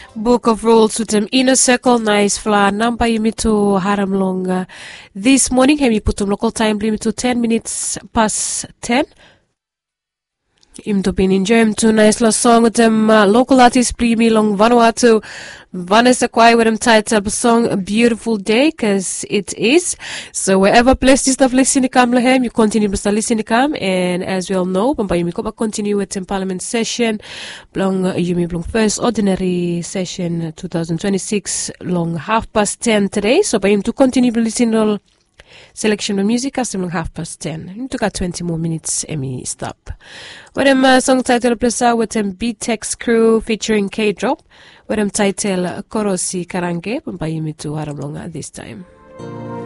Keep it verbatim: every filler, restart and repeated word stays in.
Book of Rules with them inner circle nice fla number yimi to haram long this morning hemi putum local time limit to ten minutes past ten. Im to been enjoying to nice last song with them uh, local artist Primi long Vanuatu Vanessa Kwai with them title song A Beautiful Day cause it is. So wherever place this stuff listening come lahem you continue to listen come and as we all know Bamba Yumi Koba continue with the parliament session long uh, Yumi long first ordinary session twenty twenty-six long half past ten today so by him to continue to listen all selection of music as long half past ten. You took twenty more minutes Emmy stop. With them uh, song title plus with them B-Tex crew featuring K-Drop. With them title Korosi Karange by Yumi to Haramlonga this time.